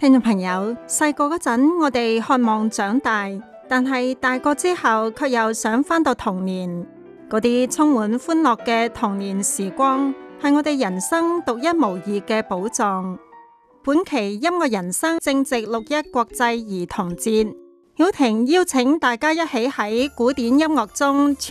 聽眾朋友，細個嗰陣，我哋渴望長大，但係大個之後，卻又想返到童年。嗰啲充滿歡樂嘅童年時光，係我哋人生獨一無二嘅寶藏。本期音樂人生正值6·1國際兒童節，曉婷邀請大家一起喺古典音樂中